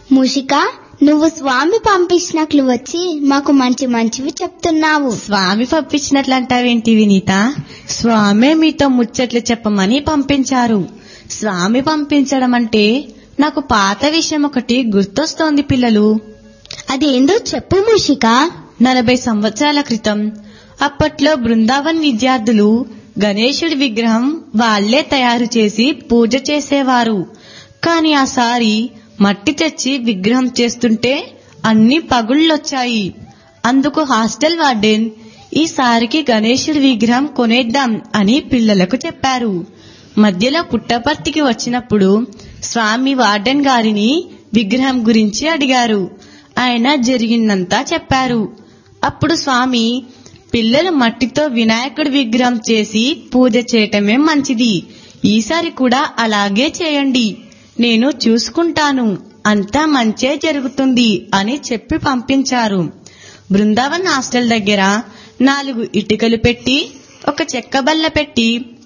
మూషిక, నువ్వు స్వామి పంపించినట్లు వచ్చి మాకు మంచివి చెప్తున్నావు. స్వామి పంపించినట్లంటావేంటి వినీత? స్వామే మీతో ముచ్చట్లు చెప్పమని పంపించారు. స్వామి పంపించడం అంటే నాకు పాత విషయం ఒకటి గుర్తొస్తోంది పిల్లలు. అదేందో చెప్పు మూషిక. 40 సంవత్సరాల క్రితం అప్పట్లో బృందావన్ విద్యార్థులు గణేశుడి విగ్రహం వాళ్లే తయారు చేసి పూజ చేసేవారు. కాని ఆసారి మట్టి తెచ్చి విగ్రహం చేస్తుంటే అన్ని పగుళ్ళొచ్చాయి. అందుకు హాస్టల్ వార్డెన్ ఈసారికి గణేశుడి విగ్రహం కొనేద్దాం అని పిల్లలకు చెప్పారు. మధ్యలో పుట్టపర్తికి వచ్చినప్పుడు స్వామి వార్డెన్ గారిని విగ్రహం గురించి అడిగారు. ఆయన జరిగిందంతా చెప్పారు. అప్పుడు స్వామి, పిల్లలు మట్టితో వినాయకుడి విగ్రహం చేసి పూజ చేయటమే మంచిది. ఈసారి కూడా అలాగే చేయండి, నేను చూసుకుంటాను, అంతా మంచే జరుగుతుంది అని చెప్పి పంపించారు. బృందావన్ హాస్టల్ దగ్గర 4 ఇటుకలు పెట్టి ఒక చెక్క బల్ల పెట్టి